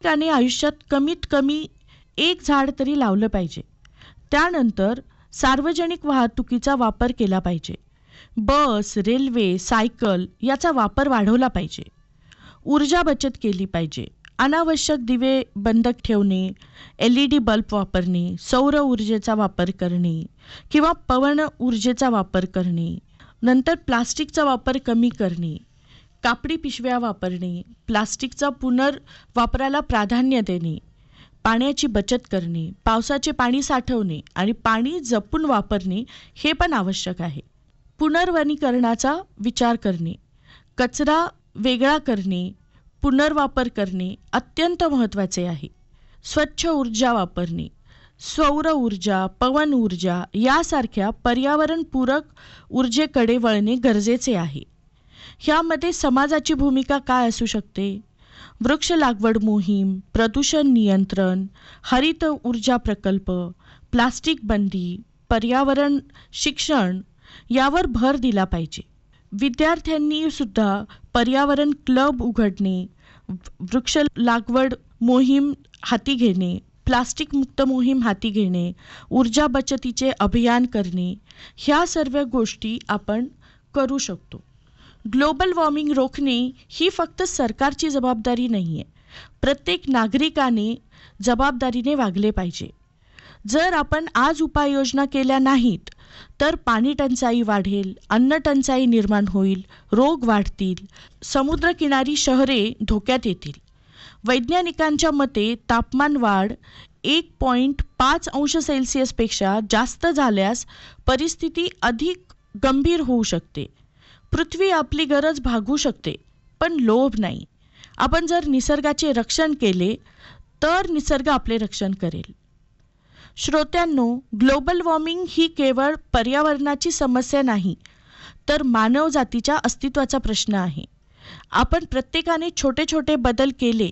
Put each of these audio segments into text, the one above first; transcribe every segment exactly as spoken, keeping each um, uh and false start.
प्रत्येकाने आयुष्यात कमीत कमी एक झाड तरी लावलं पाहिजे. त्यानंतर सार्वजनिक वाहतुकीचा वापर केला पाहिजे. बस, रेल्वे, सायकल याचा वापर वाढवला पाहिजे. ऊर्जा बचत केली पाहिजे. अनावश्यक दिवे बंद ठेवणे, एल ई डी बल्ब वापरणे, सौर ऊर्जेचा वापर करणे किंवा पवन ऊर्जेचा वापर करणे. नंतर प्लास्टिकचा वापर कमी करणे, कापडी पिशव्या वापरणे, प्लास्टिकचा पुनर्वापराला प्राधान्य देणे, पाण्याची बचत करणे, पावसाचे पाणी साठवणे आणि पाणी जपून वापरणे हे पण आवश्यक आहे. पुनर्वनीकरणाचा विचार करणे, कचरा वेगळा करणे, पुनर्वापर करणे अत्यंत महत्त्वाचे आहे. स्वच्छ ऊर्जा वापरणे, सौर ऊर्जा, पवन ऊर्जा यासारख्या पर्यावरणपूरक ऊर्जेकडे वळणे गरजेचे आहे. ह्यामध्ये समाजाची भूमिका काय असू शकते? वृक्ष लागवड मोहीम, प्रदूषण नियंत्रण, हरित ऊर्जा प्रकल्प, प्लास्टिक बंदी, पर्यावरण शिक्षण यावर भर दिला पाहिजे. विद्यार्थ्यांनी सुद्धा पर्यावरण क्लब उघडणे, वृक्ष लागवड मोहीम हाती घेणे, प्लास्टिक मुक्त मोहीम हाती घेणे, ऊर्जा बचतीचे अभियान करणे ह्या सर्व गोष्टी आपण करू शकतो. ग्लोबल वॉर्मिंग रोखणे ही फक्त सरकारची जबाबदारी नाही आहे. प्रत्येक नागरिकाने जबाबदारीने वागले पाहिजे. जर आपण आज उपाययोजना केल्या नाहीत तर पाणी टंचाई वाढेल, अन्न टंचाई निर्माण होईल, रोग वाढतील, समुद्रकिनारी शहरे धोक्यात येतील. वैज्ञानिकांच्या मते तापमान वाढ एक पॉईंट पाच अंश सेल्सिअसपेक्षा जास्त झाल्यास परिस्थिती अधिक गंभीर होऊ शकते. पृथ्वी आपली गरज भागवू शकते, पण लोभ नाही. आपण जर निसर्गाचे रक्षण केले तर निसर्ग आपले रक्षण करेल. श्रोत्यांनो, ग्लोबल वॉर्मिंग ही केवळ पर्यावरणाची समस्या नाही, तर मानवजातीच्या अस्तित्वाचा प्रश्न आहे. आपण प्रत्येकाने छोटे छोटे बदल केले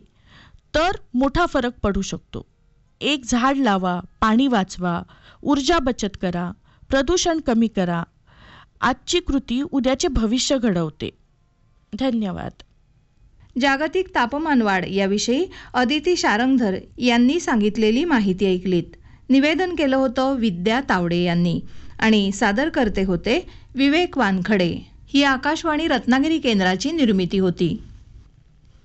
तर मोठा फरक पडू शकतो. एक झाड लावा, पाणी वाचवा, ऊर्जा बचत करा, प्रदूषण कमी करा. आजची कृती उद्याचे भविष्य घडवते. धन्यवाद. जागतिक तापमान वाढ याविषयी अदिती शारंगधर यांनी सांगितलेली माहिती ऐकलीत. निवेदन केलं होतं विद्या तावडे यांनी आणि सादर करते होते विवेक वानखडे. ही आकाशवाणी रत्नागिरी केंद्राची निर्मिती होती.